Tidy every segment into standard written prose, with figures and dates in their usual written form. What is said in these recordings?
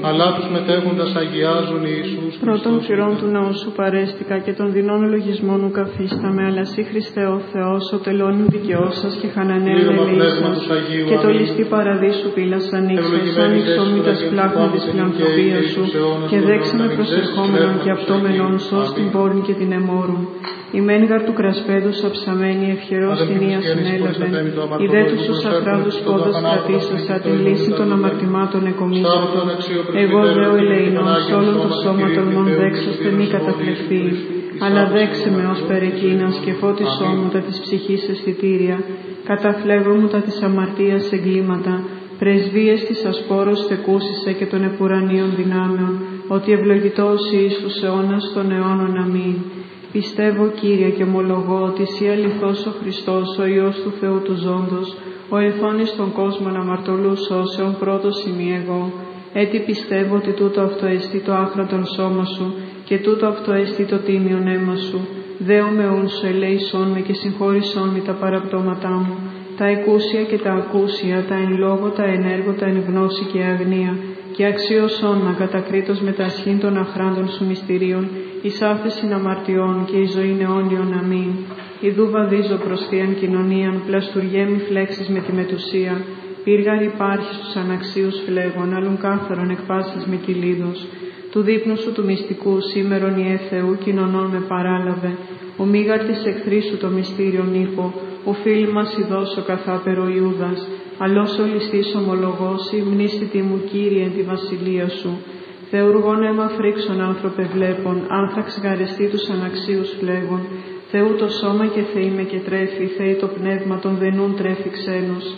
αλλά τους μετέχοντας αγιάζουν Ιησούς Χριστός. Πρώτον φυρών του ναού σου παρέστηκα και των δεινών λογισμών μου καφίσταμε, αλλά σύ Χριστέ ο Θεός, ο τελώνην δικαιώσας και χανανέων ελεήσας, και το ληστή παραδείσου πύλας ανοίξες, άνοιξον μη τα σπλάχνα της φιλανθρωπίας σου, και δέξαμε προσερχόμενον και απτόμενον σως την πόρνη και την εμόρουν. Η μένγαρ του κρασπέδου αψαμένη ευχερός την ία συνέλαβεν, η δε τους τους αφράδους πόδας κρατήσασα, την λύση των αμαρτημάτων εκομίσατο. Εγώ δε ο ελεηνός, όλων το σώματον μον δέξαστε μη καταφλευθεί, αλλά δέξε με ως περεκείνας και φώτισό μου τα της ψυχής αισθητήρια, καταφλεύω μου τα της αμαρτίας εγκλήματα, πρεσβείες της ασπόρος θεκούσισε και των επουρανίων δυνάμεων, ότι ευλογητός εις τους αιώνας των αιώνων αμήν. Πιστεύω, Κύριε, και ομολογώ ότι εσύ αληθώς ο Χριστός, ο Υιός του Θεού του ζώντος, ο ελθόν εις τον κόσμον αμαρτωλού σώσεων πρώτος ημί εγώ. Έτσι πιστεύω ότι τούτο αυτό εστί το άχραντον σώμα σου και τούτο αυτό εστί το τίμιον αίμα σου. Δέομαι ούν σου ελέησόν με και συγχώρησόν με τα παραπτώματά μου, τα εκούσια και τα ακούσια, τα εν λόγω, τα εν έργο, τα εν γνώση και αγνία, και αξίωσόν να κατακρίτως με τα ασχήν των αχράντων σου μυστηρίων, εις άφεσιν αμαρτιών και εις ζωήν αιώνιον αμήν. Ιδού βαδίζω προς θείαν κοινωνίαν, πλαστουργέ μη φλέξεις με τη μετουσία, πύργαρ υπάρχει στους αναξίους φλέγων, αλλούν κάθαρον εκπάσας με κυλίδος. Του δείπνου σου του μυστικού σήμερον Ιε Θεού κοινωνών με παράλαβε, ο μίγαρ της εχθρής σου το μυστήριον ύπο, ο φίλοι μας ειδώσω καθάπερο Ιούδας, αλλός ο ληστής ομολογώσει, μνήστητη μου Κύριε εν τη βασιλεία σου. Θεούργον αίμα φρίξον άνθρωπε βλέπων, άνθραξ γαρεστή τους αναξίους φλέγων, Θεού το σώμα και Θεή με και τρέφει, Θεή το πνεύμα των δενούν τρέφει ξένος.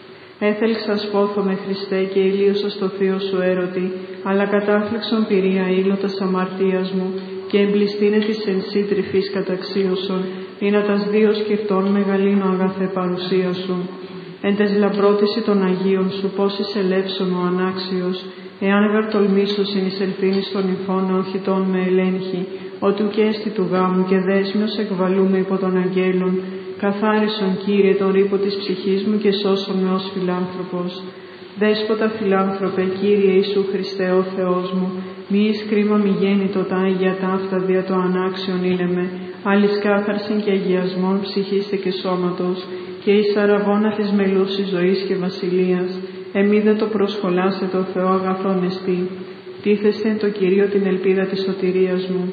Έθελξα σπόθο με Χριστέ και ηλίωσα στο θείο σου έρωτη, αλλά κατάφλεξον πυρία ήλωτας αμαρτίας μου και εμπληστήνε της εν σύ τρυφής καταξίωσον, είναι τας δύο σκεφτών μεγαλύνω αγαθέ παρουσία σου. Εν τες λαμπρότηση των Αγίων σου πώς εισελεύσον ο ανάξιος, εάν γαρ τολμήσος εν εισελθύνης των νυφών οχητών με ελέγχει, ότι ουκ έστι του γάμου και δέσμιος εκβαλούμε υπό των αγγέλων, καθάρισον Κύριε τον ρήπο της ψυχής μου και σώσον με ως φιλάνθρωπος. Δέσποτα φιλάνθρωπε, Κύριε Ιησού Χριστέ ο Θεός μου, μη εις κρίμα μη γέννητο τα Άγια ταύτα δια το ανάξιον είναι με, άλλης κάθαρσιν και αγιασμών ψυχήστε και σώματος, και εις αραβώνα της μελούσης ζωής και βασιλείας, εμεί δε το προσχολάσε το Θεό αγαθόν εστί, τίθεστε εν το Κυρίο την ελπίδα της σωτηρίας μου.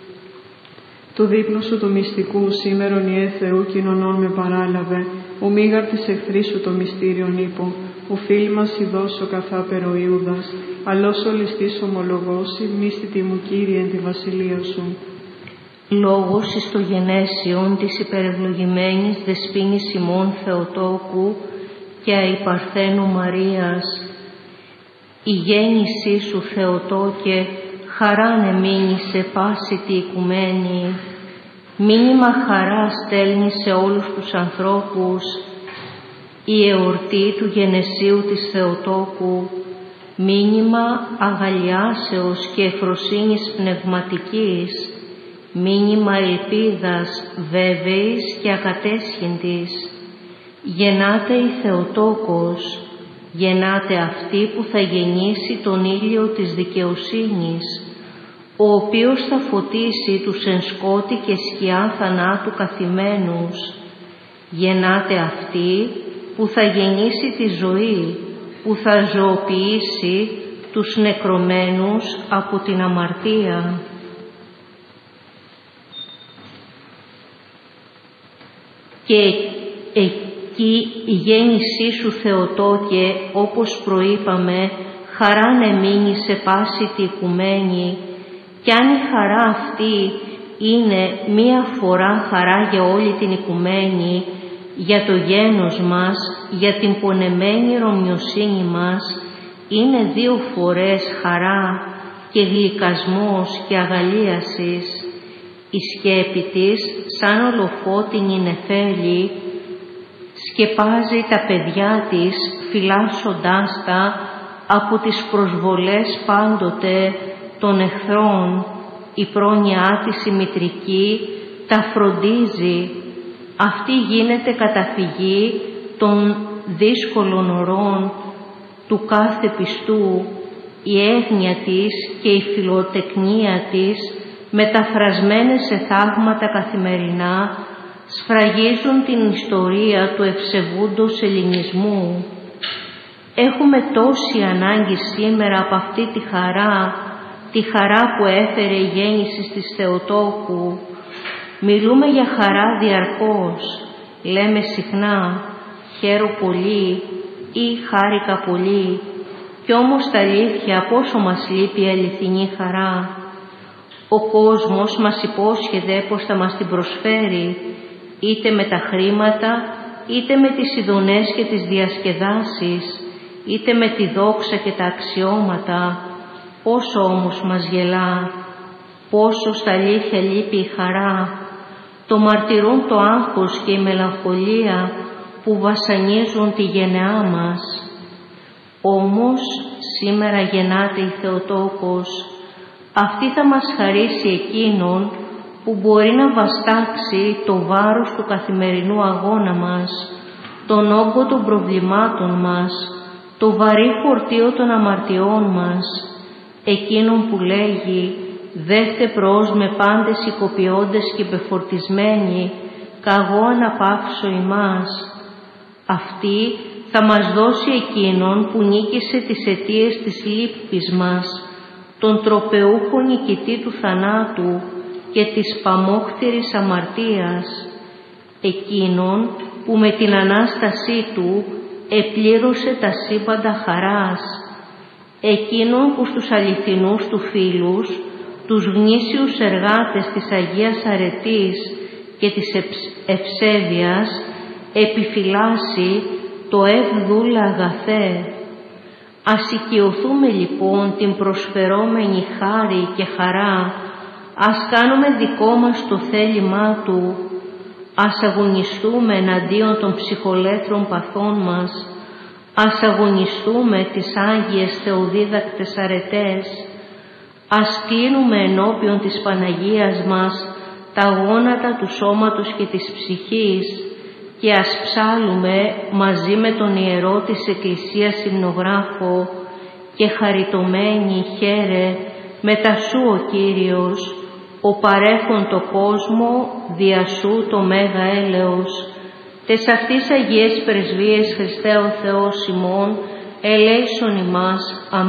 Του δείπνου σου του μυστικού σήμερον Ιε Θεού κοινωνών με παράλαβε, ο μίγαρ της εχθρής σου το μυστήριον ύπο, ο φίλοι μας ειδώσω καθάπερο Ιούδας, αλλός ο ληστής ομολογώσει, μνήστητη μου Κύριε εν τη βασιλεία σου. Λόγος εις το γενέσιον της υπερευλογημένης δεσποίνης ημών Θεοτόκου και αϊπαρθένου Μαρίας. Η γέννησή σου Θεοτόκε χαράν εμείνει σε πάση τη οικουμένη, μήνυμα χαρά στέλνει σε όλους τους ανθρώπους, η εορτή του γενεσίου της Θεοτόκου, μήνυμα αγαλιάσεως και εφροσύνης πνευματικής, μήνυμα ελπίδας βέβαιης και ακατέσχυντης. Γεννάται η Θεοτόκος, γεννάται αυτή που θα γεννήσει τον ήλιο της δικαιοσύνης, ο οποίος θα φωτίσει τους εν σκότη και σκιά θανάτου καθημένους. Γεννάται αυτή που θα γεννήσει τη ζωή, που θα ζωοποιήσει τους νεκρωμένους από την αμαρτία. Και εκεί η γέννησή σου Θεοτόκε, όπως προείπαμε, χαράν εμείνει σε πάση τη οικουμένη, κι αν η χαρά αυτή είναι μία φορά χαρά για όλη την οικουμένη, για το γένος μας, για την πονεμένη ρωμιοσύνη μας, είναι 2 φορές χαρά και γλυκασμός και αγαλίασης. Η σκέπη της, σαν ολοφώτινη νεφέλη, σκεπάζει τα παιδιά της, φυλάσσοντάς τα από τις προσβολές πάντοτε των εχθρών. Η πρόνοιά της η μητρική τα φροντίζει. Αυτή γίνεται καταφυγή των δύσκολων ωρών του κάθε πιστού. η έγνοια της και η φιλοτεκνία της, μεταφρασμένες σε θαύματα καθημερινά, σφραγίζουν την ιστορία του ευσεβούντος ελληνισμού. Έχουμε τόση ανάγκη σήμερα από αυτή τη χαρά που έφερε η γέννηση της Θεοτόκου. Μιλούμε για χαρά διαρκώς, λέμε συχνά «χαίρο πολύ» ή «χάρηκα πολύ», κι όμως στα αλήθεια πόσο μας λείπει η αληθινή χαρά. Ο κόσμος μας υπόσχεται πως θα μας την προσφέρει, είτε με τα χρήματα, είτε με τις ειδονές και τις διασκεδάσεις, είτε με τη δόξα και τα αξιώματα. Πόσο όμως μας γελά, πόσο στα αλήθεια λείπει η χαρά. Το μαρτυρούν το άγχος και η μελαγχολία που βασανίζουν τη γενεά μας. Όμως σήμερα γεννάται η Θεοτόκος. Αυτή θα μας χαρίσει εκείνον που μπορεί να βαστάξει το βάρος του καθημερινού αγώνα μας, τον όγκο των προβλημάτων μας, το βαρύ φορτίο των αμαρτιών μας, εκείνον που λέγει «Δέστε προς με πάντες οικοποιώντες και πεφορτισμένοι, καγώ αναπαύσω ημάς». Αυτή θα μας δώσει εκείνον που νίκησε τις αιτίες της λύπης μας, τον τροπεούχο νικητή του θανάτου και της παμόχθηρης αμαρτίας, εκείνον που με την Ανάστασή του επλήρωσε τα σύμπαντα χαράς, εκείνον που στους αληθινούς του φίλους, τους γνήσιους εργάτες της Αγίας Αρετής και της ευσέβειας, επιφυλάσσει το ευδούλα αγαθέ. Ας οικειωθούμε λοιπόν την προσφερόμενη χάρη και χαρά, ας κάνουμε δικό μας το θέλημά Του, ας αγωνιστούμε εναντίον των ψυχολέθρων παθών μας, ας αγωνιστούμε τις Άγιες Θεοδίδακτες αρετές, ας κλείνουμε ενώπιον της Παναγίας μας τα γόνατα του σώματος και της ψυχής και ας ψάλουμε μαζί με τον Ιερό της Εκκλησίας Υμνογράφο και χαριτωμένοι χαίρε μετά Σου ο Κύριος, ο παρέχον το κόσμο, δια Σου το μέγα έλεος. Τες αυτής Αγίες Πρεσβείες Χριστέ ο Θεός ημών, ελέησον ημάς. Αμήν.